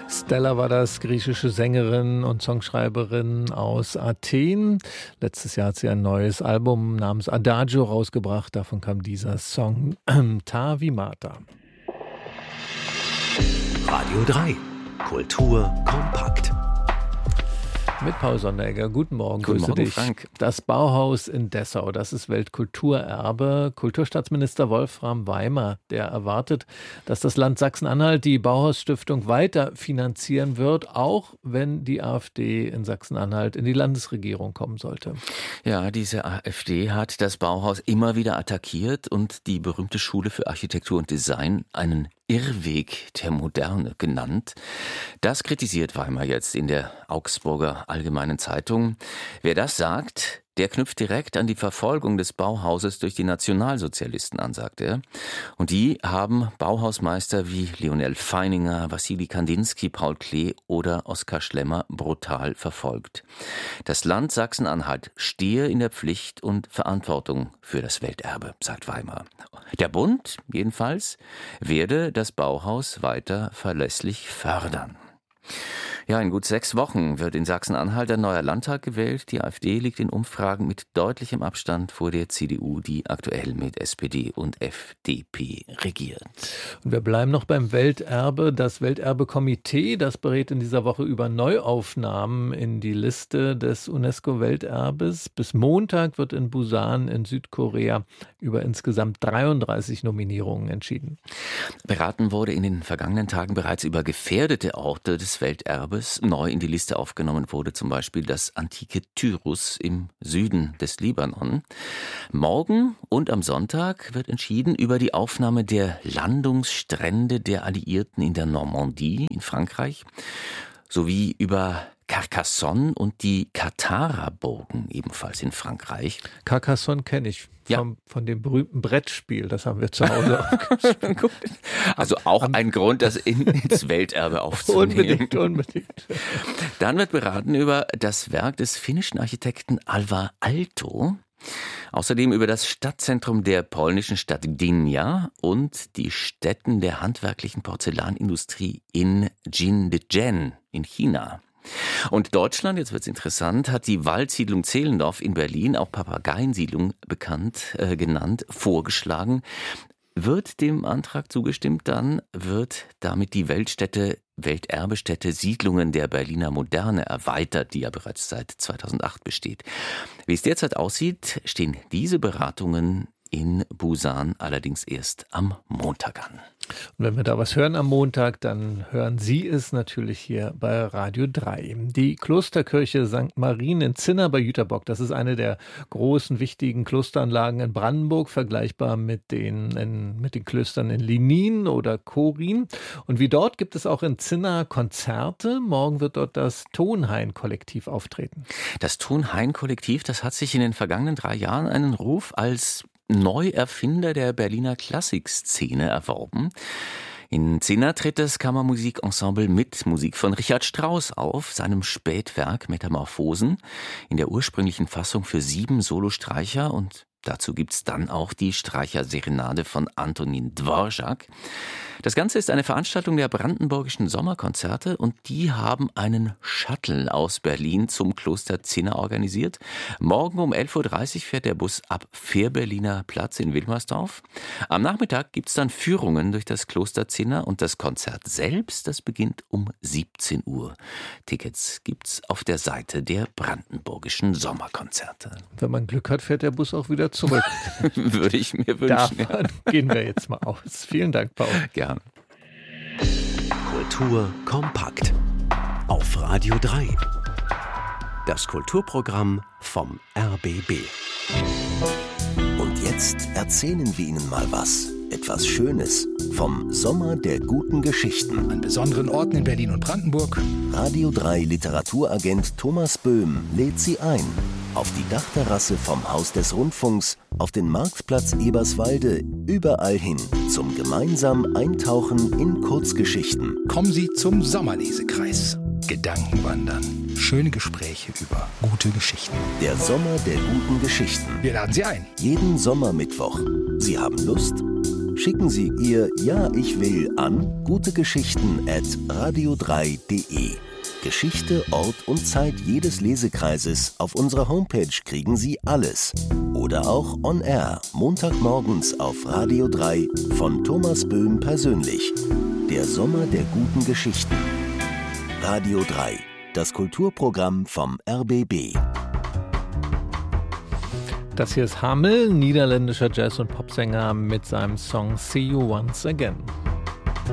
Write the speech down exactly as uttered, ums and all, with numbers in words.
Stella war das, griechische Sängerin und Songschreiberin aus Athen. Letztes Jahr hat sie ein neues Album namens Adagio rausgebracht. Davon kam dieser Song Ta Vimata. Radio drei. Kultur kompakt. Mit Paul Sonderegger. Guten Morgen, Guten grüße Morgen, dich. Frank. Das Bauhaus in Dessau, das ist Weltkulturerbe. Kulturstaatsminister Wolfram Weimer, der erwartet, dass das Land Sachsen-Anhalt die Bauhausstiftung weiter finanzieren wird, auch wenn die AfD in Sachsen-Anhalt in die Landesregierung kommen sollte. Ja, diese AfD hat das Bauhaus immer wieder attackiert und die berühmte Schule für Architektur und Design einen Irrweg der Moderne genannt. Das kritisiert Weimer jetzt in der Augsburger Allgemeinen Zeitung. Wer das sagt, der knüpft direkt an die Verfolgung des Bauhauses durch die Nationalsozialisten an, sagt er. Und die haben Bauhausmeister wie Lionel Feininger, Wassili Kandinsky, Paul Klee oder Oskar Schlemmer brutal verfolgt. Das Land Sachsen-Anhalt stehe in der Pflicht und Verantwortung für das Welterbe, sagt Weimer. Der Bund, jedenfalls, werde das Bauhaus weiter verlässlich fördern. Ja, in gut sechs Wochen wird in Sachsen-Anhalt ein neuer Landtag gewählt. Die AfD liegt in Umfragen mit deutlichem Abstand vor der C D U, die aktuell mit S P D und F D P regiert. Und wir bleiben noch beim Welterbe. Das Welterbe-Komitee, das berät in dieser Woche über Neuaufnahmen in die Liste des UNESCO-Welterbes. Bis Montag wird in Busan in Südkorea über insgesamt dreiunddreißig Nominierungen entschieden. Beraten wurde in den vergangenen Tagen bereits über gefährdete Orte des Welterbes. Neu in die Liste aufgenommen wurde zum Beispiel das antike Tyrus im Süden des Libanon. Morgen und am Sonntag wird entschieden über die Aufnahme der Landungsstrände der Alliierten in der Normandie in Frankreich sowie über Carcassonne und die Katara-Burgen ebenfalls in Frankreich. Carcassonne kenne ich. Ja. Vom, von dem berühmten Brettspiel, das haben wir zu Hause auch gespielt. Also auch ein Grund, das in, ins Welterbe aufzunehmen. Unbedingt, unbedingt. Dann wird beraten über das Werk des finnischen Architekten Alvar Aalto. Außerdem über das Stadtzentrum der polnischen Stadt Gdynia und die Stätten der handwerklichen Porzellanindustrie in Jindechen in China. Und Deutschland, jetzt wird's interessant, hat die Waldsiedlung Zehlendorf in Berlin, auch Papageiensiedlung bekannt äh, genannt, vorgeschlagen. Wird dem Antrag zugestimmt, dann wird damit die Weltstätte, Welterbestätte Siedlungen der Berliner Moderne erweitert, die ja bereits seit zweitausendacht besteht. Wie es derzeit aussieht, stehen diese Beratungen in Busan allerdings erst am Montag an. Und wenn wir da was hören am Montag, dann hören Sie es natürlich hier bei Radio drei. Die Klosterkirche Sankt Marien in Zinna bei Jüterbock, das ist eine der großen, wichtigen Klosteranlagen in Brandenburg, vergleichbar mit den, in, mit den Klöstern in Linin oder Korin. Und wie dort gibt es auch in Zinna Konzerte. Morgen wird dort das Tonhain-Kollektiv auftreten. Das Tonhain-Kollektiv, das hat sich in den vergangenen drei Jahren einen Ruf als Neuerfinder der Berliner Klassikszene erworben. In Zinna tritt das Kammermusikensemble mit Musik von Richard Strauss auf, seinem Spätwerk Metamorphosen, in der ursprünglichen Fassung für sieben Solostreicher, und dazu gibt's dann auch die Streicherserenade von Antonin Dvorak. Das Ganze ist eine Veranstaltung der Brandenburgischen Sommerkonzerte und die haben einen Shuttle aus Berlin zum Kloster Zinna organisiert. Morgen um elf Uhr dreißig fährt der Bus ab Fährberliner Platz in Wilmersdorf. Am Nachmittag gibt's dann Führungen durch das Kloster Zinna und das Konzert selbst, das beginnt um siebzehn Uhr. Tickets gibt's auf der Seite der Brandenburgischen Sommerkonzerte. Wenn man Glück hat, fährt der Bus auch wieder zurück. Würde ich mir wünschen. Davon gehen wir jetzt mal aus. Vielen Dank, Paul. Gerne. Kultur kompakt auf Radio drei. Das Kulturprogramm vom R B B. Und jetzt erzählen wir Ihnen mal was. Etwas Schönes vom Sommer der guten Geschichten. An besonderen Orten in Berlin und Brandenburg. Radio drei Literaturagent Thomas Böhm lädt Sie ein. Auf die Dachterrasse vom Haus des Rundfunks, auf den Marktplatz Eberswalde, überall hin zum gemeinsamen Eintauchen in Kurzgeschichten. Kommen Sie zum Sommerlesekreis. Gedankenwandern. Schöne Gespräche über gute Geschichten. Der Sommer der guten Geschichten. Wir laden Sie ein. Jeden Sommermittwoch. Sie haben Lust? Schicken Sie Ihr Ja, ich will an gutegeschichten at radio drei punkt de. Geschichte, Ort und Zeit jedes Lesekreises auf unserer Homepage kriegen Sie alles. Oder auch on air, Montagmorgens auf Radio drei von Thomas Böhm persönlich. Der Sommer der guten Geschichten. Radio drei, das Kulturprogramm vom R B B. Das hier ist Hamel, niederländischer Jazz- und Popsänger mit seinem Song See You Once Again.